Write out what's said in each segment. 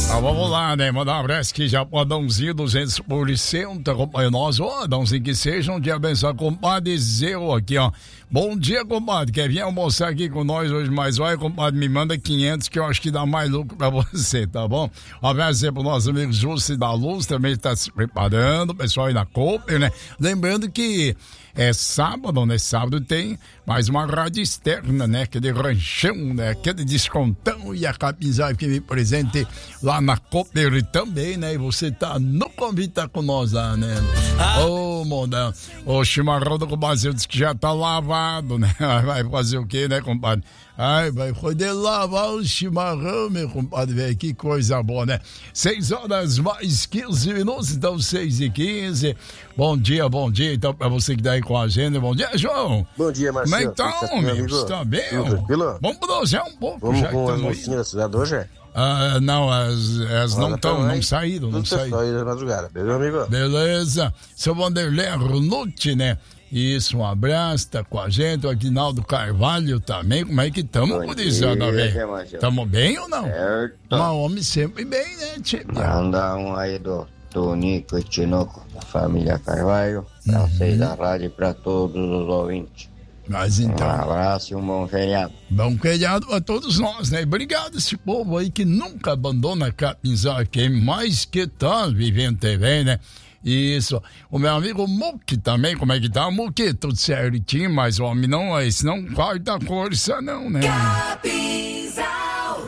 Vamos lá, né? Mandar um abraço aqui já pro Adãozinho, 200%, acompanha nós. Ô, Adãozinho, que seja um dia abençoado, compadre Zeu aqui, ó. Bom dia, compadre. Quer vir almoçar aqui com nós hoje? Mas olha, compadre, me manda 500 que eu acho que dá mais lucro pra você, tá bom? Um abraço aí pro nosso amigo Júcio da Luz, também está se preparando, o pessoal aí na Cooper, né? Lembrando que é sábado, né? Sábado tem mais uma rádio externa, né? Aquele ranchão, né? Aquele descontão e a capinzada que me presente lá na Cooper também, né? E você tá no convite, tá com nós lá, né? Ô, mondão. O chimarrão do compadre disse que já tá lavado, né? Vai fazer o quê, né, compadre? Ai, vai poder lavar o chimarrão, meu compadre, velho. Que coisa boa, né? 6 horas mais 15 minutos, então 6h15. Bom dia, então, pra você que tá aí com a gente. Bom dia, João. Bom dia, Marcelo. Como é que tá, homem? Você tá bem? Tranquilo? Vamos prosear um pouco, Vamos já com que a mocinha da cidade hoje, é? Não, elas não estão, não saíram, não saíram. Saíram da madrugada, beleza, amigo? Beleza. Seu Vanderlei Arnucci, né? Isso, um abraço, tá com a gente, o Aguinaldo Carvalho também, como é que estamos, gurizada, velho? Tamo bem ou não? Certo. Mas homem sempre bem, né, tio? Manda um aí do Tonico e Tinoco, da família Carvalho, pra vocês da rádio e pra todos os ouvintes. Mas então. Um abraço e um bom feriado. Bom feriado pra todos nós, né? Obrigado esse povo aí que nunca abandona a Capinzal FM, mais que tá vivendo TV, né? Isso. O meu amigo Muki também, como é que tá? Muki, tudo certinho, mas o homem não, esse não corta a força não, né? Capinzal.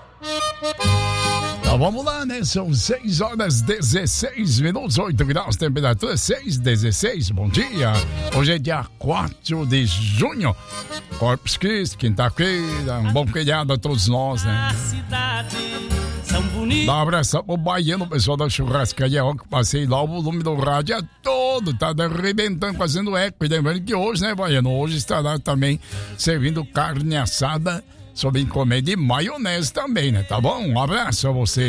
Então vamos lá, né? São 6 horas 16 minutos, 8 graus, temperatura 6,16. Bom dia. Hoje é dia 4 de junho. Corpus Christi, quinta-feira. Um bom feriado a todos nós, né? Dá um abraço pro Baiano, o pessoal da churrascaria, ó, que passei lá, o volume do rádio é todo, tá arrebentando, fazendo eco. E lembrando que hoje, né, Baiano, hoje estará também servindo carne assada sob encomenda e maionese também, né, tá bom? Um abraço a você.